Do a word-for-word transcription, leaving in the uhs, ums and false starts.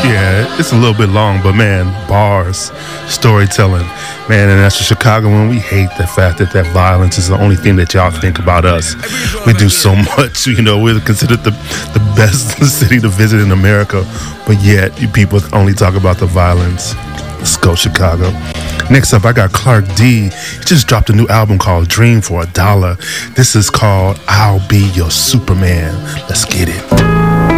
Yeah, it's a little bit long, but man, bars, storytelling, man, and that's Chicago. And we hate the fact that that violence is the only thing that y'all think about us. We do so much, you know. We're considered the the best city to visit in America, but yet you people only talk about the violence. Let's go, Chicago. Next up, I got Clark D. He just dropped a new album called Dream for a Dollar. This is called I'll Be Your Superman. Let's get it.